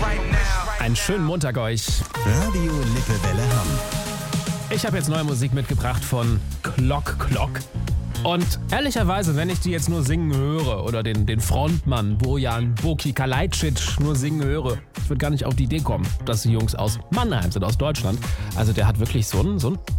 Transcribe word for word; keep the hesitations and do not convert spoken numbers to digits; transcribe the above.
Einen schönen Montag euch. Radio Lippewelle Hamm. Ich habe jetzt neue Musik mitgebracht von Clock Clock. Und ehrlicherweise, wenn ich die jetzt nur singen höre oder den, den Frontmann Bojan Boki Kalajdzic nur singen höre, ich würde gar nicht auf die Idee kommen, dass die Jungs aus Mannheim sind, aus Deutschland. Also der hat wirklich so einen, so einen